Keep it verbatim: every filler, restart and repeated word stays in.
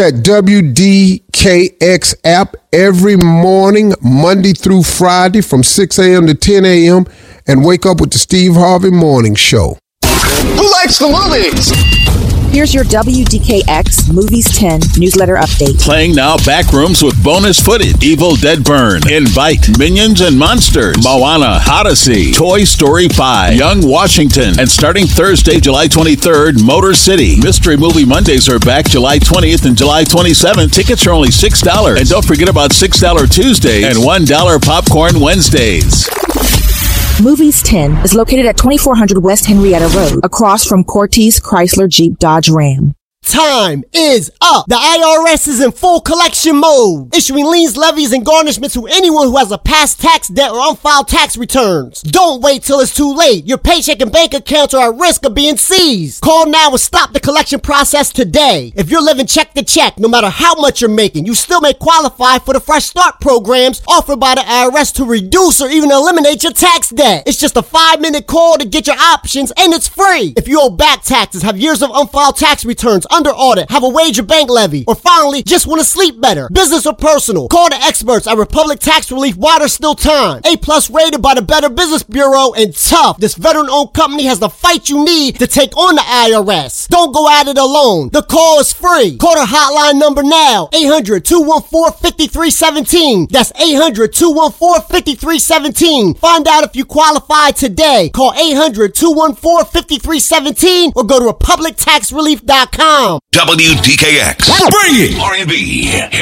At W D K X app every morning, Monday through Friday from six a.m. to ten a.m. and wake up with the Steve Harvey Morning Show. Who likes the movies? Here's your W D K X Movies ten newsletter update. Playing now, Backrooms with bonus footage. Evil Dead Burn, Invite, Minions and Monsters, Moana, Odyssey, Toy Story five, Young Washington, and starting Thursday, July twenty-third, Motor City. Mystery Movie Mondays are back July twentieth and July twenty-seventh. Tickets are only six dollars. And don't forget about six dollars Tuesdays and one dollar Popcorn Wednesdays. Movies ten is located at twenty-four hundred West Henrietta Road, across from Cortez Chrysler Jeep Dodge Ram. Time is up. The I R S is in full collection mode, issuing liens, levies, and garnishments to anyone who has a past tax debt or unfiled tax returns. Don't wait till it's too late. Your paycheck and bank accounts are at risk of being seized. Call now and stop the collection process today. If you're living check to check, no matter how much you're making, you still may qualify for the Fresh Start programs offered by the I R S to reduce or even eliminate your tax debt. It's just a five-minute call to get your options, and it's free. If you owe back taxes, have years of unfiled tax returns, under audit, have a wage or bank levy, or finally just want to sleep better, business or personal, call the experts at Republic Tax Relief while there's still time. A plus rated by the Better Business Bureau, and tough. This veteran-owned company has the fight you need to take on the I R S. Don't go at it alone. The call is free. Call their hotline number now, eight hundred, two one four, five three one seven. That's eight hundred, two one four, five three one seven. Find out if you qualify today. Call eight hundred, two one four, five three one seven or go to republic tax relief dot com. W D K X. Bring it! R and B.